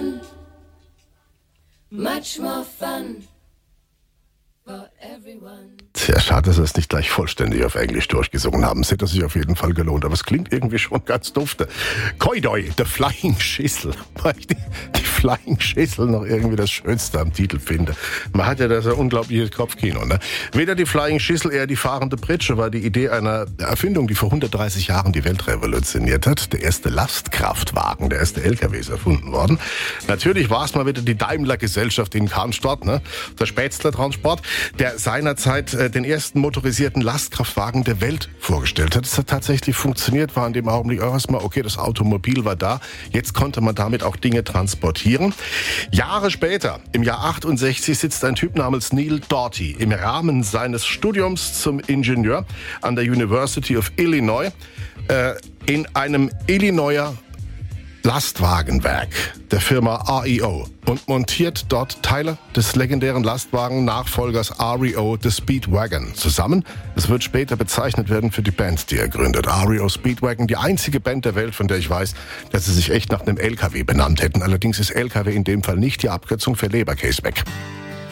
fun. Much more fun for everyone. Tja, schade, dass wir es nicht gleich vollständig auf Englisch durchgesungen haben. Es hätte sich auf jeden Fall gelohnt, aber es klingt irgendwie schon ganz dufte. Koidoi, The Flying Schissel. Weil ich die Flying Schissel noch irgendwie das Schönste am Titel finde. Man hat ja das unglaubliche Kopfkino, ne? Weder die Flying Schissel, eher die fahrende Pritsche war die Idee einer Erfindung, die vor 130 Jahren die Welt revolutioniert hat. Der erste Lastkraftwagen, der erste LKW ist erfunden worden. Natürlich war es mal wieder die Daimler-Gesellschaft in Cannstatt, ne? Der Spätzle-Transport, der seinerzeit den ersten motorisierten Lastkraftwagen der Welt vorgestellt hat. Es hat tatsächlich funktioniert, war in dem Augenblick auch erstmal, okay, das Automobil war da, jetzt konnte man damit auch Dinge transportieren. Jahre später, im Jahr 68, sitzt ein Typ namens Neil Doughty im Rahmen seines Studiums zum Ingenieur an der University of Illinois in einem Illinoiser Lastwagenwerk der Firma REO und montiert dort Teile des legendären Lastwagen-Nachfolgers REO The Speedwagon zusammen. Es wird später bezeichnet werden für die Band, die er gründet. REO Speedwagon, die einzige Band der Welt, von der ich weiß, dass sie sich echt nach einem LKW benannt hätten. Allerdings ist LKW in dem Fall nicht die Abkürzung für Leberkäse weg.